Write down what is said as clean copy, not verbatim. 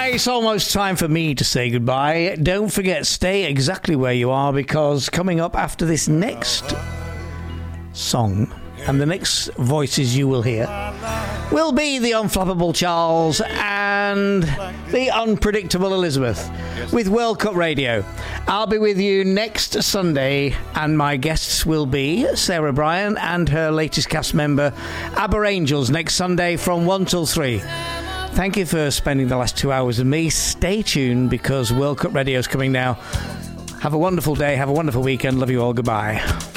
It's almost time for me to say goodbye. Don't forget, stay exactly where you are, because coming up after this next song and the next voices you will hear will be the unflappable Charles and the unpredictable Elizabeth with World Cup Radio. I'll be with you next Sunday, and my guests will be Sarah Bryan and her latest cast member, ABBA Angels, next Sunday from 1 till 3. Thank you for spending the last 2 hours with me. Stay tuned, because World Cup Radio is coming now. Have a wonderful day. Have a wonderful weekend. Love you all. Goodbye.